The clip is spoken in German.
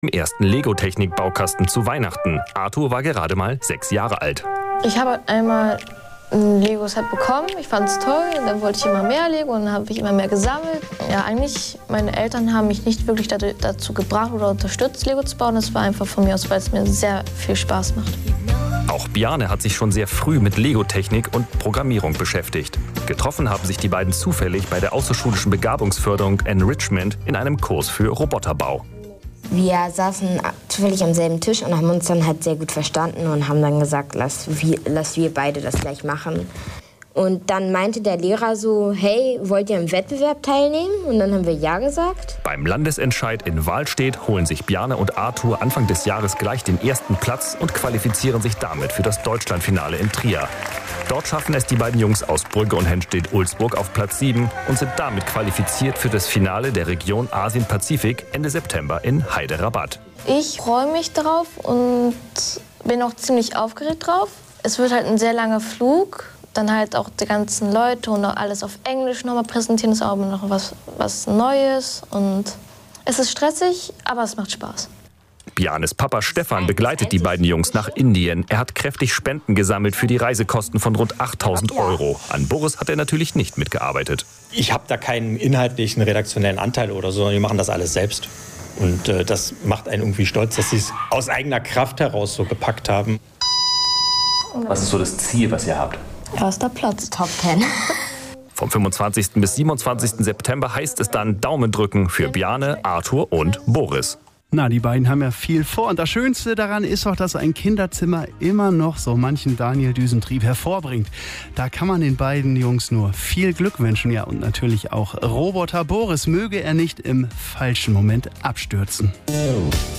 Im ersten Lego-Technik-Baukasten zu Weihnachten. Arthur war gerade mal 6 Jahre alt. Ich habe einmal ein Lego-Set bekommen, ich fand es toll, und dann wollte ich immer mehr Lego und dann habe ich immer mehr gesammelt. Ja, eigentlich, meine Eltern haben mich nicht wirklich dazu gebracht oder unterstützt, Lego zu bauen. Das war einfach von mir aus, weil es mir sehr viel Spaß macht. Auch Bjarne hat sich schon sehr früh mit Lego-Technik und Programmierung beschäftigt. Getroffen haben sich die beiden zufällig bei der außerschulischen Begabungsförderung Enrichment in einem Kurs für Roboterbau. Wir saßen zufällig am selben Tisch und haben uns dann halt sehr gut verstanden und haben dann gesagt, lass wir beide das gleich machen. Und dann meinte der Lehrer so, hey, wollt ihr im Wettbewerb teilnehmen? Und dann haben wir ja gesagt. Beim Landesentscheid in Wahlstedt holen sich Bjarne und Arthur Anfang des Jahres gleich den ersten Platz und qualifizieren sich damit für das Deutschlandfinale in Trier. Dort schaffen es die beiden Jungs aus Brügge und Henstedt-Ulzburg auf Platz 7 und sind damit qualifiziert für das Finale der Region Asien-Pazifik Ende September in Hyderabad. Ich freue mich drauf und bin auch ziemlich aufgeregt drauf. Es wird halt ein sehr langer Flug. Dann halt auch die ganzen Leute und auch alles auf Englisch nochmal präsentieren, ist auch noch was Neues. Und es ist stressig, aber es macht Spaß. Bjarnes Papa Stefan begleitet die beiden Jungs nach Indien. Er hat kräftig Spenden gesammelt für die Reisekosten von rund 8.000 €. An Boris hat er natürlich nicht mitgearbeitet. Ich habe da keinen inhaltlichen, redaktionellen Anteil oder so. Wir machen das alles selbst. Und das macht einen irgendwie stolz, dass sie es aus eigener Kraft heraus so gepackt haben. Was ist so das Ziel, was ihr habt? Erster Platz. Top 10. Vom 25. bis 27. September heißt es dann Daumen drücken für Bjarne, Arthur und Boris. Na, die beiden haben ja viel vor. Und das Schönste daran ist auch, dass ein Kinderzimmer immer noch so manchen Daniel-Düsentrieb hervorbringt. Da kann man den beiden Jungs nur viel Glück wünschen. Ja, und natürlich auch Roboter Boris, möge er nicht im falschen Moment abstürzen.